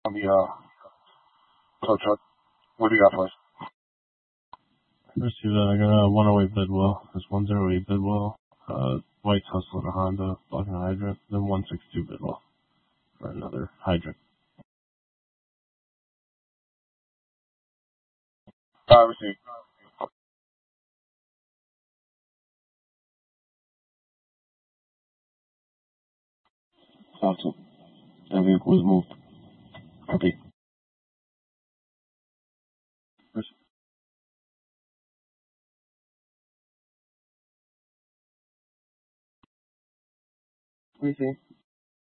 on the tow truck. What do you got for us? Receive that. I got a 108 Bidwell. There's 108 Bidwell. White Tussle and a Honda blocking a hydrant. Then 162 Bidwell for another hydrant. Received. Sounds good. That vehicle was moved. Copy. Received.